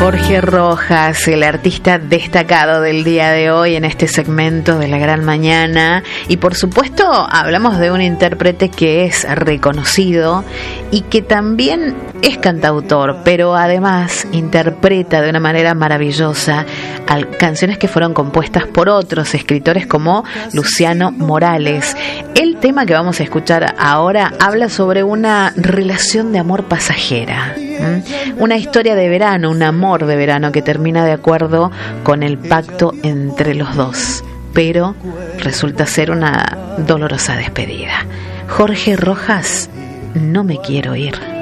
Jorge Rojas, el artista destacado del día de hoy en este segmento de La Gran Mañana. Y por supuesto hablamos de un intérprete que es reconocido y que también es cantautor, pero además interpreta de una manera maravillosa canciones que fueron compuestas por otros escritores como Luciano Morales. El tema que vamos a escuchar ahora habla sobre una relación de amor pasajera, una historia de verano, un amor de verano que termina de acuerdo con el pacto entre los dos, pero resulta ser una dolorosa despedida. Jorge Rojas, no me quiero ir.